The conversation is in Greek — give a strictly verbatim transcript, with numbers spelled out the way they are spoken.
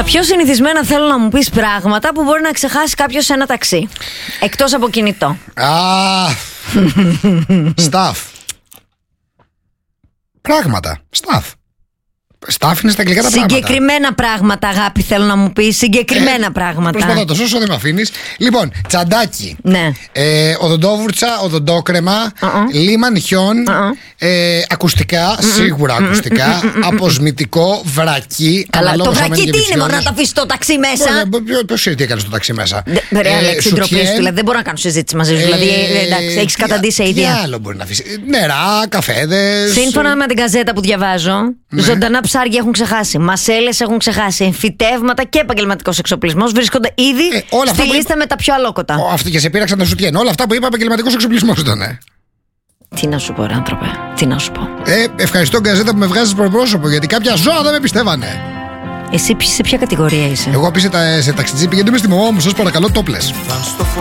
Στα πιο συνηθισμένα θέλω να μου πεις πράγματα που μπορεί να ξεχάσει κάποιος σε ένα ταξί. Εκτός από κινητό. Α, Stuff. Πράγματα. Stuff. Stuff είναι στα αγγλικά τα πράγματα. Συγκεκριμένα πράγματα, αγάπη, θέλω να μου πεις. Συγκεκριμένα ε, πράγματα. Προσπαθώ να το σώσω, δεν με αφήνεις. Λοιπόν, τσαντάκι. Ναι. Ε, οδοντόβουρτσα, οδοντόκρεμα, uh-uh. λίμαν χιόν, uh-uh. ε, ακουστικά, uh-uh. σίγουρα ακουστικά, uh-uh. αποσμητικό, βρακί. Καλά, το βρακί τι είναι, μόνο να το αφήσει στο ταξί μέσα. Ποιος ξέρει τι έκανε στο ταξί μέσα. Ρε Αλέξη, ντροπή σου, δηλαδή δεν μπορώ να κάνω συζήτηση μαζί σου. Δηλαδή, εντάξει, έχει καταντήσει σε ίδια. Τι άλλο μπορεί να αφήσει. Νερά, καφέδες. Σύμφωνα με την καζέτα που διαβάζω, ζωντανά ψάρια έχουν ξεχάσει, μασέλες έχουν ξεχάσει, εμφυτεύματα και επαγγελματικός εξοπλισμός βρίσκονται ήδη ε, στη λίστα με τα πιο αλόκοτα. Ο, αυτή και σε πήραξαν το σουτιέν. Όλα αυτά που είπα, επαγγελματικός εξοπλισμός ήταν. Ε. Τι να σου πω, ρε άνθρωπε, τι να σου πω. Ε, ευχαριστώ, γκαζέτα, που με βγάζεις προπρόσωπο, γιατί κάποια ζώα δεν με πιστεύανε. Εσύ σε ποια κατηγορία είσαι? Εγώ πήσε τα, σε ταξιτζή, πηγαίνουμε στη μαμά μου, σας παρακαλώ, τόπλες.